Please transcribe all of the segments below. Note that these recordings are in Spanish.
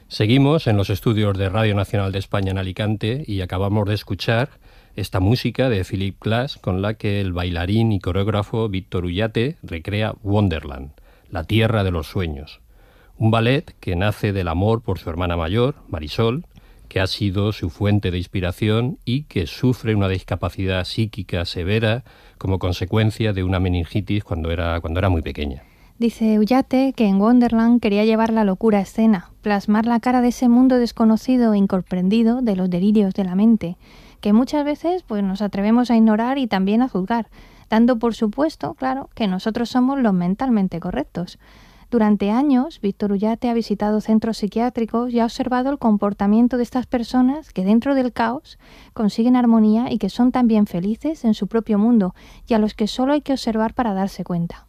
Seguimos en los estudios de Radio Nacional de España en Alicante y acabamos de escuchar esta música de Philip Glass con la que el bailarín y coreógrafo Víctor Ullate recrea Wonderland, la tierra de los sueños. Un ballet que nace del amor por su hermana mayor, Marisol, que ha sido su fuente de inspiración y que sufre una discapacidad psíquica severa como consecuencia de una meningitis cuando era muy pequeña. Dice Ullate que en Wonderland quería llevar la locura a escena, plasmar la cara de ese mundo desconocido e incomprendido de los delirios de la mente, que muchas veces nos atrevemos a ignorar y también a juzgar, dando por supuesto, claro, que nosotros somos los mentalmente correctos. Durante años, Víctor Ullate ha visitado centros psiquiátricos y ha observado el comportamiento de estas personas que dentro del caos consiguen armonía y que son también felices en su propio mundo y a los que solo hay que observar para darse cuenta.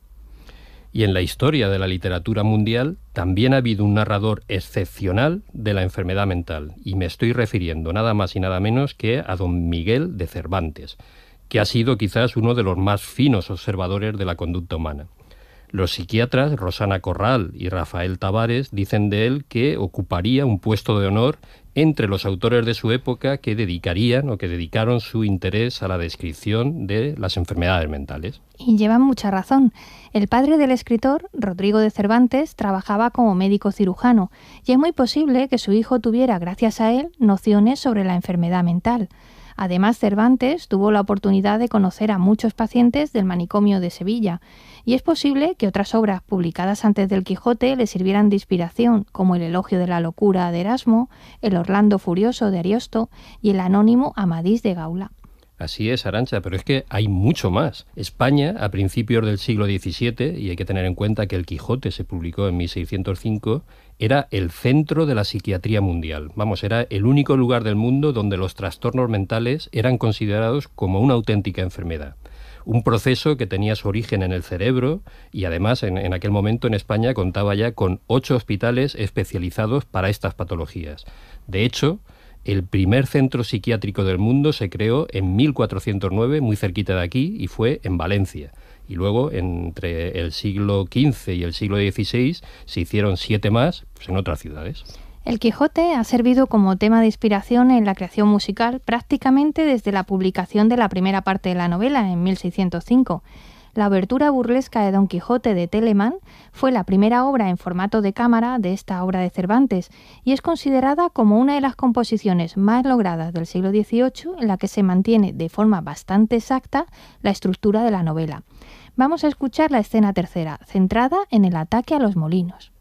Y en la historia de la literatura mundial también ha habido un narrador excepcional de la enfermedad mental, y me estoy refiriendo nada más y nada menos que a don Miguel de Cervantes, que ha sido quizás uno de los más finos observadores de la conducta humana. Los psiquiatras Rosana Corral y Rafael Tavares dicen de él que ocuparía un puesto de honor entre los autores de su época que dedicaron su interés a la descripción de las enfermedades mentales. Y llevan mucha razón. El padre del escritor, Rodrigo de Cervantes, trabajaba como médico cirujano y es muy posible que su hijo tuviera, gracias a él, nociones sobre la enfermedad mental. Además, Cervantes tuvo la oportunidad de conocer a muchos pacientes del manicomio de Sevilla, y es posible que otras obras publicadas antes del Quijote le sirvieran de inspiración, como el Elogio de la locura de Erasmo, el Orlando Furioso de Ariosto y el anónimo Amadís de Gaula. Así es, Arantxa, pero es que hay mucho más. España, a principios del siglo XVII, y hay que tener en cuenta que el Quijote se publicó en 1605, era el centro de la psiquiatría mundial. Era el único lugar del mundo donde los trastornos mentales eran considerados como una auténtica enfermedad. Un proceso que tenía su origen en el cerebro y además en aquel momento en España contaba ya con 8 hospitales especializados para estas patologías. De hecho, el primer centro psiquiátrico del mundo se creó en 1409, muy cerquita de aquí, y fue en Valencia. Y luego, entre el siglo XV y el siglo XVI, se hicieron 7 más en otras ciudades. El Quijote ha servido como tema de inspiración en la creación musical prácticamente desde la publicación de la primera parte de la novela, en 1605. La obertura burlesca de Don Quijote de Telemann fue la primera obra en formato de cámara de esta obra de Cervantes y es considerada como una de las composiciones más logradas del siglo XVIII en la que se mantiene de forma bastante exacta la estructura de la novela. Vamos a escuchar la escena tercera, centrada en el ataque a los molinos.